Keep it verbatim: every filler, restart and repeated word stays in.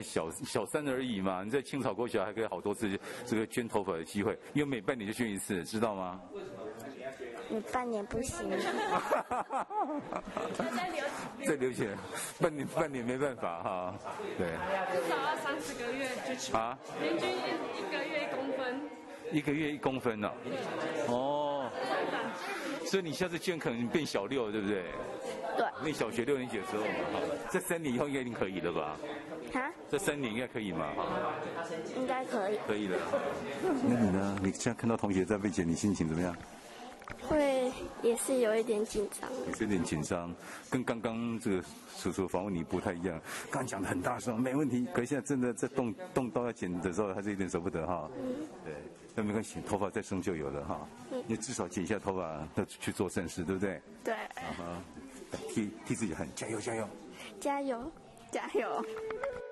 小小三而已嘛，你在青草国小还可以好多次这个捐头发的机会，因为每半年就捐一次，知道吗？ 你半年不行。 再留起来，半年半年没办法哈，对。 至少要三十个月就去啊，平均一个月一公分。 一个月一公分呢、哦。所以你下次捐可能变小六，对不对？ 对。 那小学六年级的时候嘛，这三年以后应该已经可以了吧？ 啊？ 这三年应该可以吗？ 应该可以。 可以的。那你呢？你现在看到同学在被检，你心情怎么样？ 会也是有一点紧张， 也是有点紧张，跟刚刚这个叔叔访问你不太一样。刚刚讲的很大声，没问题，可是现在真的在动动刀要剪的时候，还是有点舍不得哈。嗯，对，那没关系，头发再生就有了哈。嗯，你至少剪一下头发，要去做善事，对不对？ 对。 啊哈，替替自己喊，加油加油， 加油加油。